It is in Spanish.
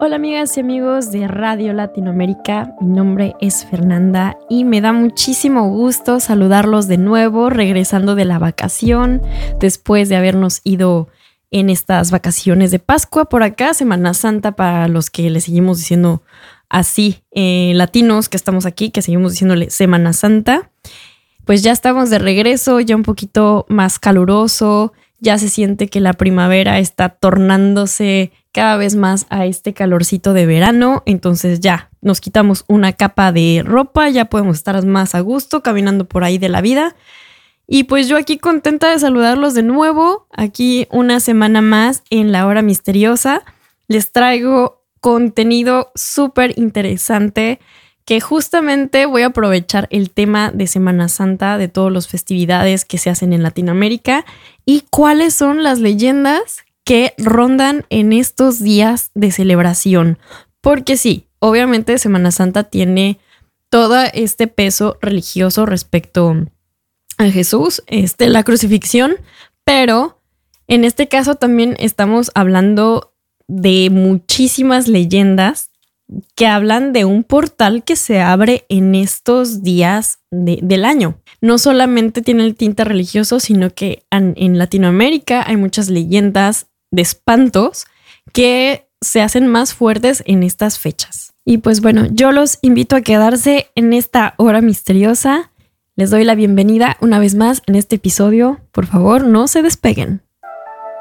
Hola amigas y amigos de Radio Latinoamérica, mi nombre es Fernanda y me da muchísimo gusto saludarlos de nuevo regresando de la vacación después de habernos ido en estas vacaciones de Pascua por acá, Semana Santa para los que le seguimos diciendo así, latinos que estamos aquí, que seguimos diciéndole Semana Santa. Pues ya estamos de regreso, ya un poquito más caluroso, ya se siente que la primavera está tornándose cada vez más a este calorcito de verano, entonces ya nos quitamos una capa de ropa, ya podemos estar más a gusto caminando por ahí de la vida. Y pues yo aquí contenta de saludarlos de nuevo, aquí una semana más en La Hora Misteriosa. Les traigo contenido súper interesante que justamente voy a aprovechar el tema de Semana Santa, de todas las festividades que se hacen en Latinoamérica y cuáles son las leyendas que rondan en estos días de celebración. Porque sí, obviamente Semana Santa tiene todo este peso religioso respecto a Jesús, la crucifixión, pero en este caso también estamos hablando de muchísimas leyendas que hablan de un portal que se abre en estos días del año. No solamente tiene el tinte religioso, sino que en Latinoamérica hay muchas leyendas de espantos que se hacen más fuertes en estas fechas. Y pues bueno, yo los invito a quedarse en esta hora misteriosa. Les doy la bienvenida una vez más en este episodio. Por favor, no se despeguen.